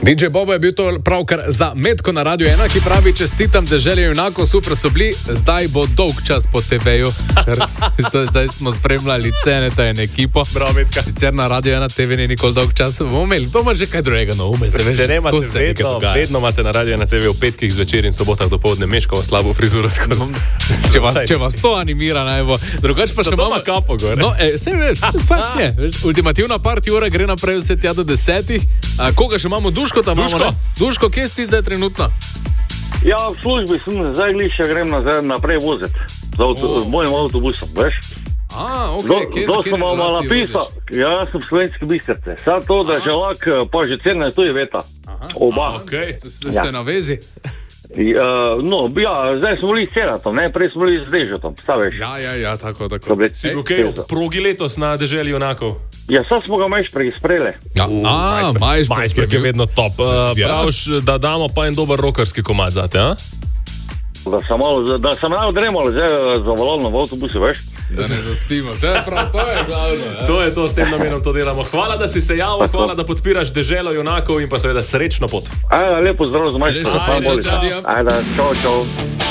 DJ Bobo je bil to pravkar za Metko na Radio 1, ki pravi, čestitam deželje junakov, super so bili, zdaj bo dolg čas po TV-ju, zdaj smo spremljali Ceneta in ekipo. Bravo, Metka. Sicer na Radio 1 TV ni nikoli dolg čas, bomo imeli, bomo že kaj drugega na ume. Če ne imate vedno imate na Radio 1 TV v petkih zvečer in sobotah dopoldne Meškovo slabo frizuro. Če vas to animira, naj bo. Drugač pa še imamo kapo gor. No, se veš, fakt je. Ultimativna party ura gre naprej vse tja do 10. Koga še imamo? Duško tam imamo, ne? Duško, kje si ti zdaj trenutno? Ja, v službi sem, zdaj glišče grem naprej voziti. Z mojim avtobusom, veš? Ok, to sem vam napisal. Ja, sem v Slovenski Bistrici. Sad to, da želak, pa že cena je tu je veta. Oba. Ok, ste na vezi? Zdaj smo bili s Ceratom, ne? Prej smo bili z Dežotom, staveš? Ja, tako. Si bil v progi letos na deželi junakov? Ja, sad smo ga Majšprek sprejeli. Majšprek je vedno top. Praviš, da damo pa en dober rokerski komad zate, a? Da sem malo dremal zdaj za volovno v avtobusu, veš? Da ne zaspimo, to je glavno. To je to, s tem namenom to delamo. Hvala, da si se javil, hvala, da podpiraš deželo junakov in pa seveda srečno pot. Lepo zdrav za Majšprek. Čau. Ajde, čau.